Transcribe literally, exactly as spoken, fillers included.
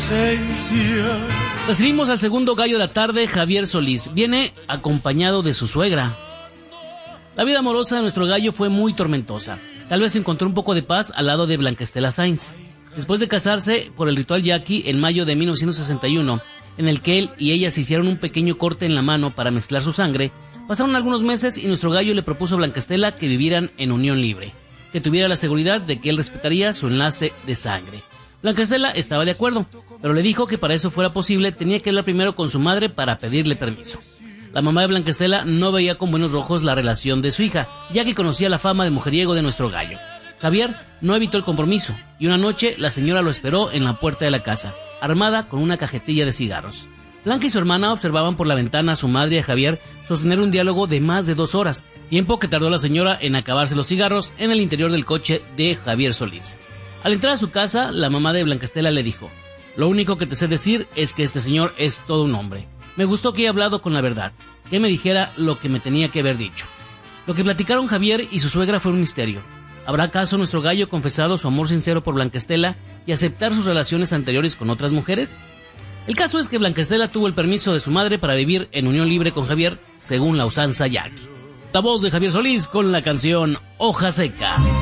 inocencia. Recibimos al segundo gallo de la tarde, Javier Solís. Viene acompañado de su suegra. La vida amorosa de nuestro gallo fue muy tormentosa. Tal vez encontró un poco de paz al lado de Blanca Estela Sainz. Después de casarse por el ritual yaqui en mayo de mil novecientos sesenta y uno, en el que él y ella se hicieron un pequeño corte en la mano para mezclar su sangre, pasaron algunos meses y nuestro gallo le propuso a Blanca Estela que vivieran en unión libre, que tuviera la seguridad de que él respetaría su enlace de sangre. Blanca Estela estaba de acuerdo, pero le dijo que para eso fuera posible tenía que hablar primero con su madre para pedirle permiso. La mamá de Blanca Estela no veía con buenos ojos la relación de su hija, ya que conocía la fama de mujeriego de nuestro gallo. Javier no evitó el compromiso, y una noche la señora lo esperó en la puerta de la casa, armada con una cajetilla de cigarros. Blanca y su hermana observaban por la ventana a su madre y a Javier sostener un diálogo de más de dos horas, tiempo que tardó la señora en acabarse los cigarros en el interior del coche de Javier Solís. Al entrar a su casa, la mamá de Blanca Estela le dijo: «Lo único que te sé decir es que este señor es todo un hombre. Me gustó que haya hablado con la verdad, que me dijera lo que me tenía que haber dicho». Lo que platicaron Javier y su suegra fue un misterio. ¿Habrá acaso nuestro gallo confesado su amor sincero por Blanca Estela y aceptar sus relaciones anteriores con otras mujeres? El caso es que Blanca Estela tuvo el permiso de su madre para vivir en unión libre con Javier, según la usanza yaqui. La voz de Javier Solís con la canción Hoja Seca.